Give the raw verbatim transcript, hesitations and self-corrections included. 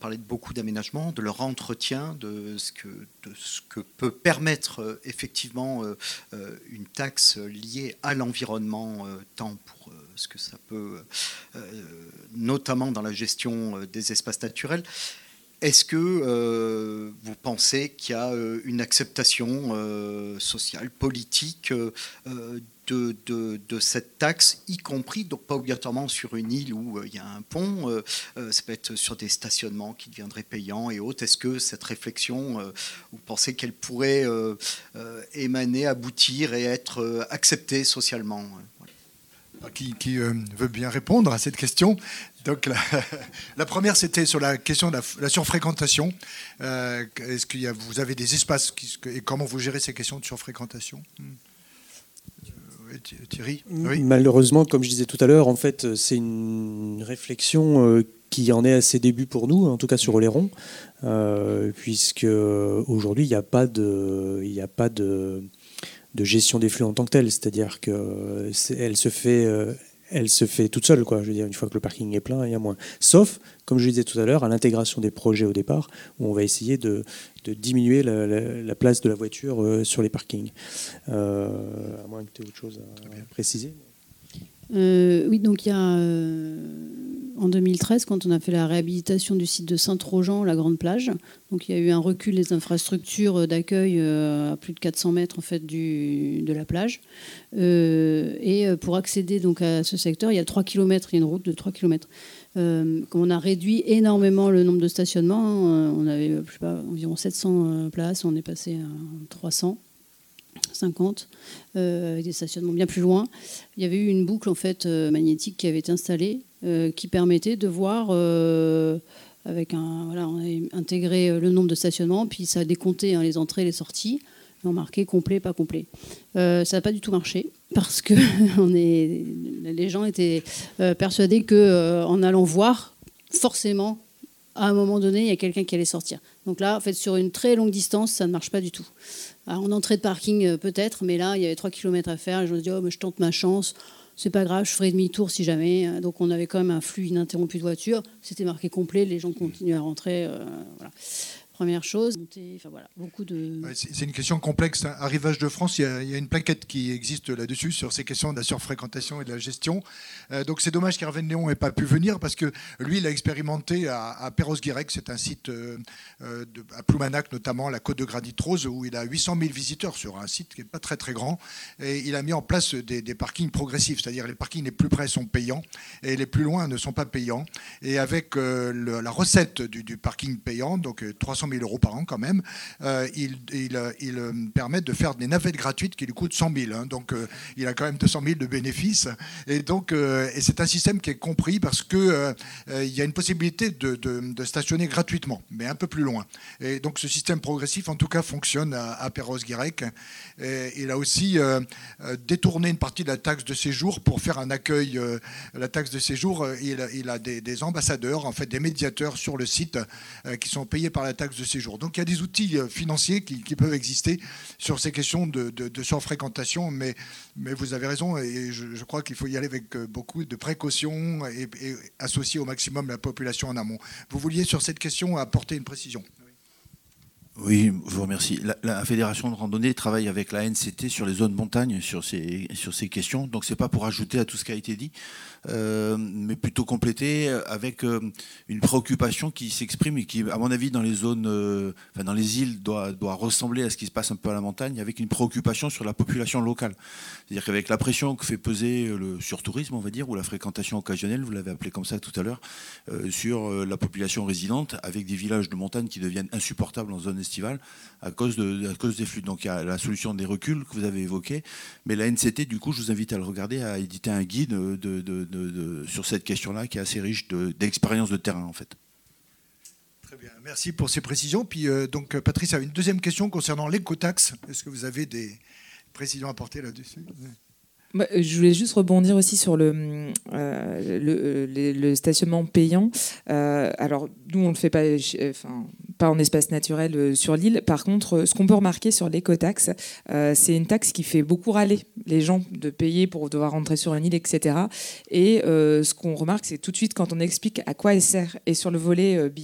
parlé de beaucoup d'aménagements, de leur entretien, de ce que, de ce que peut permettre euh, effectivement euh, euh, une taxe liée à l'environnement, euh, tant pour euh, ce que ça peut, euh, notamment dans la gestion euh, des espaces naturels. Est-ce que euh, vous pensez qu'il y a euh, une acceptation euh, sociale, politique euh, de, de, de cette taxe, y compris, donc pas obligatoirement sur une île où euh, il y a un pont, euh, euh, ça peut être sur des stationnements qui deviendraient payants et autres. Est-ce que cette réflexion, euh, vous pensez qu'elle pourrait euh, euh, émaner, aboutir et être euh, acceptée socialement? Voilà. Qui, qui euh, veut bien répondre à cette question? Donc la, la première, c'était sur la question de la, la surfréquentation. Euh, est-ce qu'il y a, vous avez des espaces qui, et comment vous gérez ces questions de surfréquentation? Thierry? Oui. Malheureusement, comme je disais tout à l'heure, en fait, c'est une réflexion euh, qui en est à ses débuts pour nous, en tout cas sur Oléron, euh, puisque aujourd'hui il n'y a pas de, il n'y a pas de, de gestion des flux en tant que telle, c'est-à-dire que c'est, elle se fait euh, elle se fait toute seule, quoi. Je veux dire, une fois que le parking est plein, il y a moins. Sauf, comme je le disais tout à l'heure, à l'intégration des projets au départ, où on va essayer de, de diminuer la, la, la place de la voiture euh, sur les parkings. Euh, à moins que tu aies autre chose à, à préciser. Euh, oui, donc il y a euh, en deux mille treize, quand on a fait la réhabilitation du site de Saint-Trojan, la Grande Plage, donc il y a eu un recul des infrastructures d'accueil euh, à plus de quatre cents mètres en fait du, de la plage. Euh, et pour accéder donc à ce secteur, il y a trois kilomètres, il y a une route de trois kilomètres. Euh, comme on a réduit énormément le nombre de stationnements, hein, on avait je sais pas, environ sept cents places, on est passé à trois cents. cinquante, euh, avec des stationnements bien plus loin. Il y avait eu une boucle en fait euh, magnétique qui avait été installée, euh, qui permettait de voir euh, avec un voilà, on a intégré le nombre de stationnements, puis ça a décompté hein, les entrées et les sorties, et on marquait complet, pas complet. Euh, ça n'a pas du tout marché parce que on est, les gens étaient euh, persuadés que euh, en allant voir, forcément, à un moment donné, il y a quelqu'un qui allait sortir. Donc là, en fait, sur une très longue distance, ça ne marche pas du tout. Alors, en entrée de parking, peut-être, mais là, il y avait trois kilomètres à faire. Et je me suis dit, oh, mais je tente ma chance. C'est pas grave, je ferai demi-tour si jamais. Donc, on avait quand même un flux ininterrompu de voitures. C'était marqué complet. Les gens continuaient à rentrer. Euh, voilà. Première chose, enfin voilà, beaucoup de... C'est une question complexe. Arrivage de France, il y, a, il y a une plaquette qui existe là-dessus sur ces questions de la surfréquentation et de la gestion. Euh, donc c'est dommage qu'Hervé Néon n'ait pas pu venir parce que lui, il a expérimenté à, à Perros-Guirec, c'est un site euh, de, à Ploumanac notamment, la côte de Granit Rose, où il a huit cent mille visiteurs sur un site qui n'est pas très très grand. Et il a mis en place des, des parkings progressifs, c'est-à-dire les parkings les plus près sont payants et les plus loin ne sont pas payants. Et avec euh, le, la recette du, du parking payant, donc trois cent mille euros par an quand même, euh, il, il, il euh, permet de faire des navettes gratuites qui lui coûtent cent mille. Hein, donc euh, il a quand même deux cent mille de bénéfices. Et donc euh, et c'est un système qui est compris parce qu'il euh, euh, y a une possibilité de, de, de stationner gratuitement, mais un peu plus loin. Et donc ce système progressif, en tout cas, fonctionne à, à Perros-Guirec. Et il a aussi euh, détourné une partie de la taxe de séjour pour faire un accueil. Euh, la taxe de séjour, il, il a des, des ambassadeurs, en fait des médiateurs sur le site euh, qui sont payés par la taxe de séjour. Donc il y a des outils financiers qui, qui peuvent exister sur ces questions de, de, de surfréquentation, mais, mais vous avez raison et je, je crois qu'il faut y aller avec beaucoup de précautions et, et associer au maximum la population en amont. Vous vouliez sur cette question apporter une précision? Oui, je vous remercie. La, la Fédération de randonnée travaille avec la N C T sur les zones montagne, sur ces, sur ces questions. Donc, ce n'est pas pour ajouter à tout ce qui a été dit, euh, mais plutôt compléter avec euh, une préoccupation qui s'exprime et qui, à mon avis, dans les zones, euh, enfin, dans les îles, doit, doit ressembler à ce qui se passe un peu à la montagne, avec une préoccupation sur la population locale. C'est-à-dire qu'avec la pression que fait peser le surtourisme, on va dire, ou la fréquentation occasionnelle, vous l'avez appelé comme ça tout à l'heure, euh, sur euh, la population résidente, avec des villages de montagne qui deviennent insupportables en zone estivale à cause, de, à cause des flux. Donc il y a la solution des reculs que vous avez évoquée, mais la N C T, du coup, je vous invite à le regarder, à éditer un guide de, de, de, de, sur cette question-là qui est assez riche d'expériences de, de terrain en fait. Très bien, merci pour ces précisions. Puis euh, donc Patrice a une deuxième question concernant l'écotaxe. Est-ce que vous avez des précisions à apporter là-dessus? Je voulais juste rebondir aussi sur le, euh, le, le, le stationnement payant. Euh, alors, nous, on ne le fait pas, enfin, pas en espace naturel sur l'île. Par contre, ce qu'on peut remarquer sur l'écotaxe, euh, c'est une taxe qui fait beaucoup râler les gens de payer pour devoir rentrer sur une île, et cetera. Et euh, ce qu'on remarque, c'est tout de suite quand on explique à quoi elle sert. Et sur le volet euh,